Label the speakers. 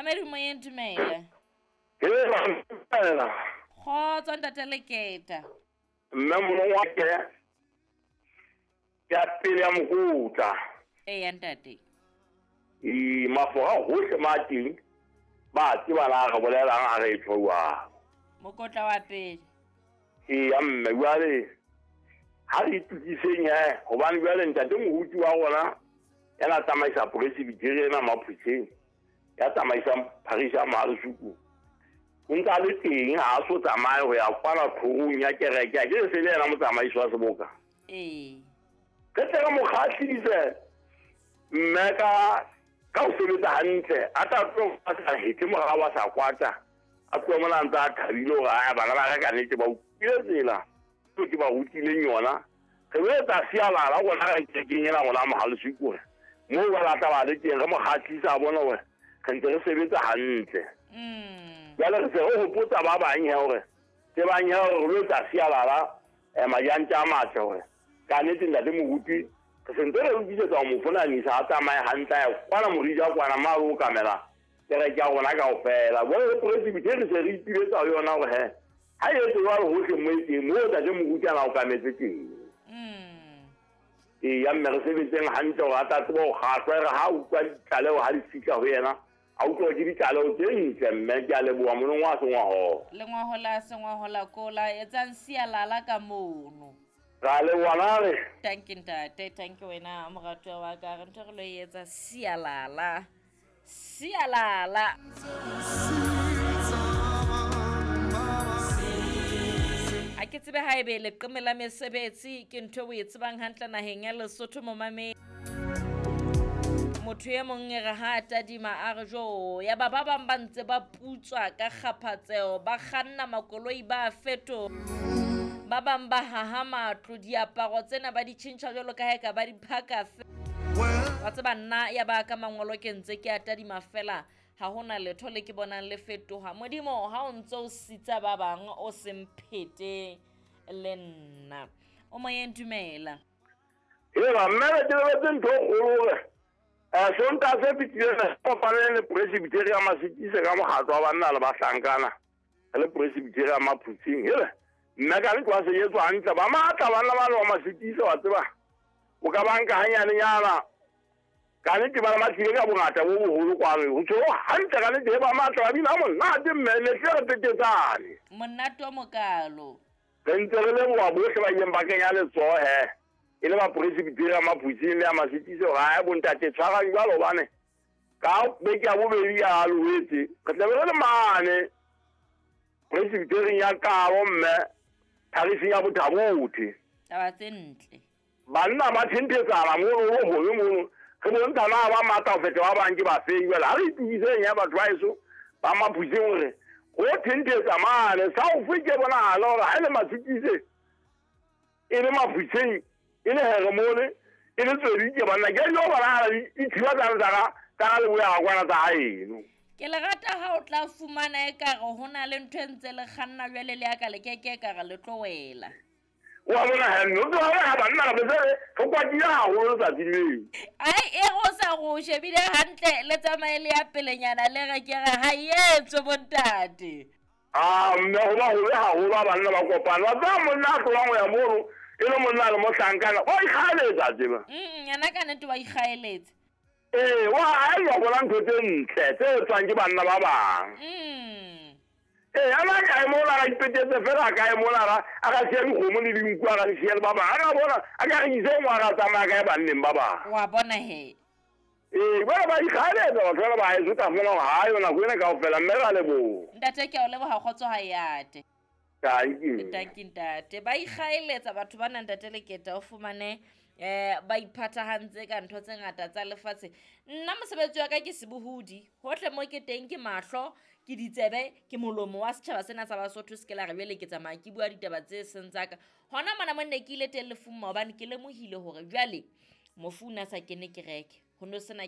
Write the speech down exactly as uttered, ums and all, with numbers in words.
Speaker 1: Mamedi moyeng dumela.
Speaker 2: Ke ba
Speaker 1: Khotso ntate Leketa.
Speaker 2: mme mo wa ke ya pele ya mokuta
Speaker 1: Eh ya ntate.
Speaker 2: I mafora ho se mati ba ti ba la ga bolela ga re tlowa
Speaker 1: Mokotla wa pele.
Speaker 2: e ya mme jwale ha di tukisenya hobane jwale ntate mohuti wa rona yana tsamaisa presbytery na maphutseng ya tsamaisa pharisa marusuku o ntse a le teng ha a so tsamaye ho ya kwana tlhogong ya kereke a ke se le yena motsamaiso wa seboka
Speaker 1: Eh.
Speaker 2: ke tsela mokgatlise mme ka ka o sebetsa hantle a tla tlo a sa hetse morao wa sa kwata a tlo mona ntse a thabile hore a bana ba ka nnete ba utlwile tsela ke ba utlwileng yona re wetsa sialala gona ga ke kenyela gona mohalosiko mo ba latla ba le teng re mokgatlisa a bona hore re ntse re sebetsa hantle
Speaker 1: Mm.
Speaker 2: jale re se re hopotsa ba bang he hore se bang he hore re wetsa sialala majantja a matle hore ka nnete ntate moruti re sentse re ukisetsa go mo fonanisa a tsamaye hantle ya kwana morija kwana maa re o kamela kereke ya gona ka go fela jale re presbytery re se re itiletsa go yona gore he ha e etse jwale gotlhe mo eteng mo tate moruti ana o kametse teng
Speaker 1: Mm.
Speaker 2: ee ya mme re sebetseng hantle gore a tla tseba go gatlwa re ha utlwa ditlaleo ha di fitlha go yena a utlwa ke ditlaleo tse ntle mme ke a leboga monong wa sengwago
Speaker 1: Lengwaho la sengwaho la kola etsang sialala ka mono.
Speaker 2: ra leboana re
Speaker 1: Thank you ntate, thank you wena moratwa wa ka re ntho re lo etsa sialala. Sialala. A ke tsebe ha ebe leqeme la mesebetsi ke ntho o e tsebang hantle naheng ya Lesotho mo mame. Motho e mong e re ha tadima a re jo ya ba ba bang ba ntse ba putswa ka kgaphatseo ba kganna makoloi ba feto ba bang ba hahama tlo diaparo tsena ba di tšhintšha jalo ka heka ba di phaka wa tseba nna ya ba ka mangolo ke ntse ke atadima fela ha hona letho le ke bonang le fetoha modimo ha o ntse o sitsa ba bang o semphete le nna o moyeng dumela
Speaker 2: e ba mme re tebetse ntho e kgolo gore um sonta se fitileng kopaneng le presbytery ya masetise ka mogatlo wa banna le bahlankana le presbytery ya maphutseng ele mme ka le kwa se etswa hantle ba maatla banna ba le wa masetise wa tseba o ka banka hanyanenyana ka nnete ba le matlile ka bongata bo bogolo kwano go tsho hantle ka nnete e ba maatla ba bina monate mme letle re petetsane
Speaker 1: monate o mokalo
Speaker 2: re ntse re leboa botlhe ba ileng ba kenya letsohe e le ba presbytery ya maphutseng le ya masetise gore a bontate tshwarang jalo gobane ka beke ya bobedi ya loetse re tlabe re le mane presbyteryng ya kabo mme pharising ya bothabothe
Speaker 1: taba tse ntle
Speaker 2: banna ba thenthetsana mono o gongwe mono ge bontana ba mata go feta ba bang ke ba feng jale ga re itukiseng ya batho ba eso ba maphutseng gore go thentetsa mane sa go fe ke bonagala gore ga e le masetise e le maphutseng e le hegemone e le tswedike banna ke jo bonagala dithiba tsane tsa le boya ga kwana tsa gaeno
Speaker 1: ke le rata ha o tla fumana e kare ho na le ntho e ntse le kganna jwale le yaka le keke kare le tlo wela
Speaker 2: wa bona hanno o tloga ga banna gape se go kwatile gagolo letsatsi leo
Speaker 1: ai e go sa go shebile hantle le tsamaye le ya pelenyana le re ke re ha etswe bontate
Speaker 2: a mme go ba gole gagolo ba banna ba kopana ba tsaya monna a tlogang go ya mono e le monna le mohlankana o ikgaeletsa tseba
Speaker 1: mm yana ka nnete wa ikgaeletse
Speaker 2: ee wa a elwa bona ntho tse ntle tse etswang ke banna ba bang
Speaker 1: mm
Speaker 2: ee ana ka e mola ga ipetetse fela a ka e mola a ka sia dikgomo le dinku a ka di sia le ba bang a ka bona a ka rekise ngwa ka tsamaya ka e banneng ba bang
Speaker 1: wa bona he
Speaker 2: ee bona ba ikgaeletsa batho fela ba eso ka fela gore ga yona go ene kao fela mme ga lebo
Speaker 1: ntate ke a o leboga kgotso ha yate
Speaker 2: tanki
Speaker 1: tanki ntate ba ikgaeletsa batho ba nang ntate Leketa o fumane eh ba iphathahantse ka ntho tse ngata tsa lefatshe nna mosebetsi wa ka ke sebohodi hohle mo ke teng ke mahlo ke ditsebe ke molomo wa setjhaba sena sa Basotho se ke la re bele ke tsamaya ke bua ditaba tse seng tsaka hona mona mo nne ke ile teng le fumma hobane ke lemohile hore jwale mofuna sa kene kereke ho no sena